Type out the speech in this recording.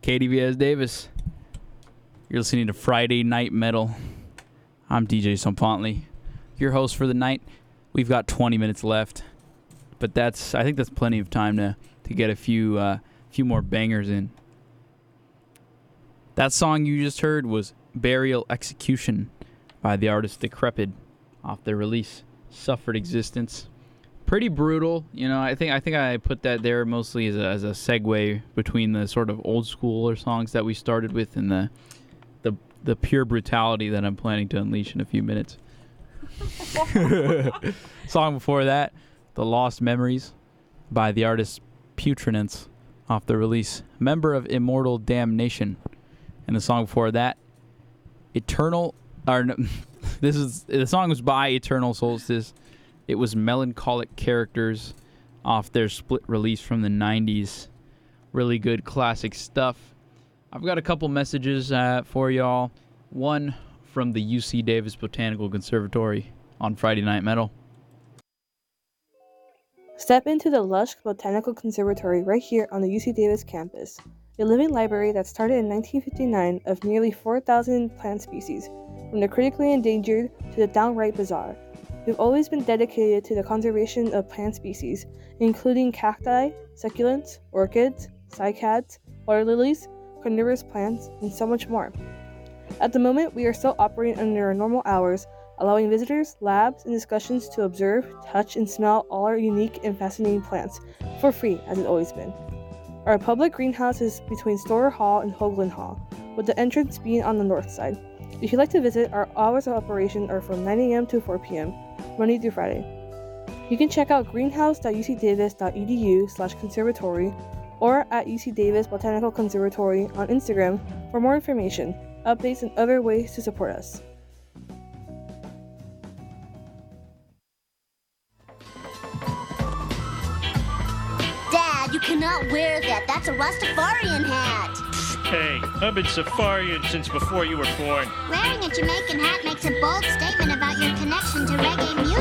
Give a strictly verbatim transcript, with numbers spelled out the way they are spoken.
K D V S Davis. You're listening to Friday Night Metal. I'm D J Somfontley, your host for the night. We've got twenty minutes left, but that's I think that's plenty of time to, to get a few uh, few more bangers in. That song you just heard was Burial Execution by the artist Decrepit off their release Suffered Existence. Pretty brutal, you know. I think I think I put that there mostly as a, as a segue between the sort of old school or songs that we started with and the the the pure brutality that I'm planning to unleash in a few minutes. Song before that, The Lost Memories by the artist Putrinance off the release Member of Immortal Damnation. And the song before that, Eternal, or no, this is the song was by Eternal Solstice. It was Melancholic Characters off their split release from the nineties. Really good classic stuff. I've got a couple messages uh, for y'all. One from the U C Davis Botanical Conservatory on Friday Night Metal. Step into the lush Botanical Conservatory right here on the U C Davis campus. A living library that started in nineteen fifty-nine of nearly four thousand plant species, from the critically endangered to the downright bizarre. We've always been dedicated to the conservation of plant species, including cacti, succulents, orchids, cycads, water lilies, carnivorous plants, and so much more. At the moment, we are still operating under our normal hours, allowing visitors, labs, and discussions to observe, touch, and smell all our unique and fascinating plants, for free, as it's always been. Our public greenhouse is between Storer Hall and Hoagland Hall, with the entrance being on the north side. If you'd like to visit, our hours of operation are from nine a.m. to four p.m., Monday through Friday. You can check out greenhouse dot u c davis dot e d u slash conservatory or at U C Davis Botanical Conservatory on Instagram for more information, updates, and other ways to support us. Dad, you cannot wear that. That's a Rastafarian hat. Hey, I've been Safarian since before you were born. Wearing a Jamaican hat makes a bold statement about your connection to reggae music.